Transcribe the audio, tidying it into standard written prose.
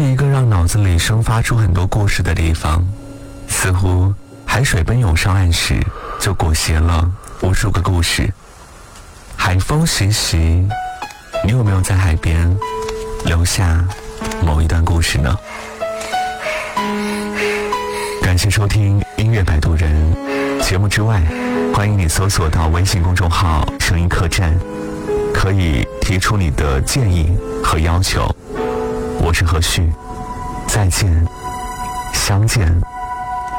是一个让脑子里生发出很多故事的地方，似乎海水奔涌上岸时就裹挟了无数个故事。海风习习，你有没有在海边留下某一段故事呢？感谢收听音乐摆渡人节目之外，欢迎你搜索到微信公众号声音客栈，可以提出你的建议和要求。我是何旭，再见，相见